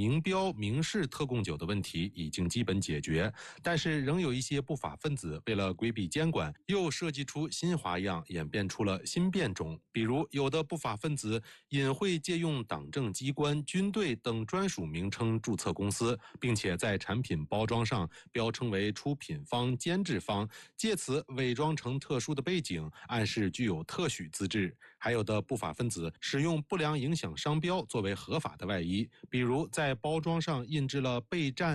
明标明示特供酒的问题已经基本解决，但是仍有一些不法分子为了规避监管，又设计出新花样，演变出了新变种。比如，有的不法分子隐晦借用党政机关、军队等专属名称注册公司，并且在产品包装上标称为出品方、监制方，借此伪装成特殊的背景，暗示具有特许资质。还有的不法分子使用不良影响商标作为合法的外衣，比如在包装上印制了备战